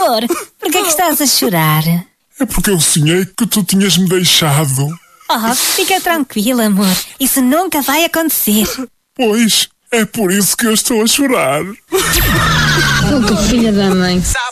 Amor, por que é que estás a chorar? É porque eu sonhei que tu tinhas-me deixado. Oh, fica tranquila, amor. Isso nunca vai acontecer. Pois, é por isso que eu estou a chorar. Que filha da mãe.